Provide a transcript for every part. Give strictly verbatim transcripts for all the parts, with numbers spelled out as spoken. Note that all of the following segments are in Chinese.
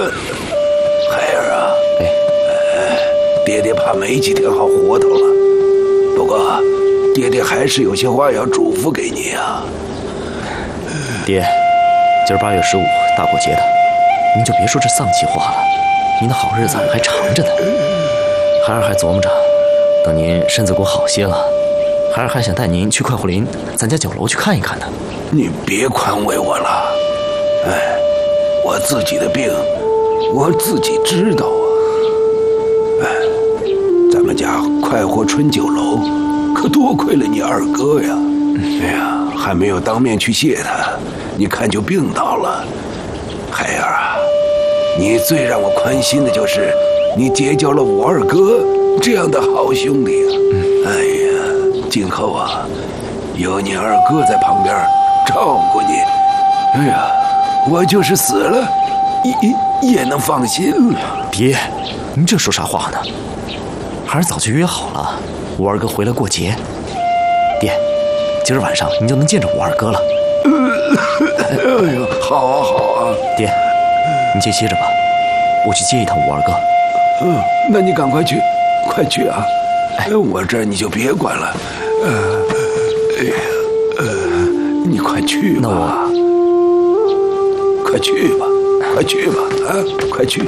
孩儿啊，哎，爹爹怕没几天好活头了。不过，爹爹还是有些话要嘱咐给你啊。 爹，今儿八月十五大过节的，您就别说这丧气话了。您的好日子还长着呢。孩儿还琢磨着，等您身子骨好些了，孩儿还想带您去快活林咱家酒楼去看一看呢。 你别宽慰我了，哎，我自己的病，我自己知道啊。哎，咱们家快活春酒楼，可多亏了你二哥呀。哎呀，还没有当面去谢他，你看就病倒了。孩儿啊，你最让我宽心的就是你结交了我二哥这样的好兄弟啊。哎呀，今后啊，有你二哥在旁边照顾你，哎呀，我就是死了，也也能放心了。 爹，您这说啥话呢？孩儿早就约好了，我二哥回来过节。爹，今儿晚上您就能见着我二哥了。 哎呦，好啊好啊。 爹，你先歇着吧，我去接一趟我二哥。 嗯，那你赶快去，快去啊！哎，我这儿你就别管了。呃，哎呀，呃，你快去吧。 那我， 快去吧，快去吧，啊，快去。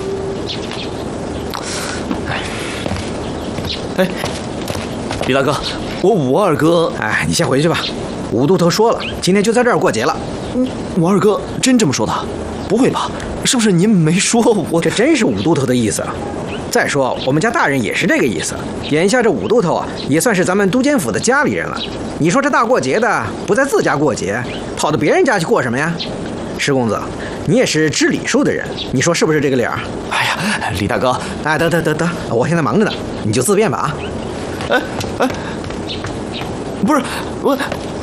哎，李大哥，我武二哥， 哎，你先回去吧。武都头说了，今天就在这儿过节了。 嗯，武二哥真这么说的？不会吧？是不是您没说我？ 这真是武都头的意思。再说我们家大人也是这个意思。眼下这武都头啊，也算是咱们都监府的家里人了。你说这大过节的，不在自家过节，跑到别人家去过什么呀？石公子，你也是知礼数的人，你说是不是这个理儿？ 哎呀，李大哥， 哎，得得得得，我现在忙着呢，你就自便吧啊。 哎哎，不是我，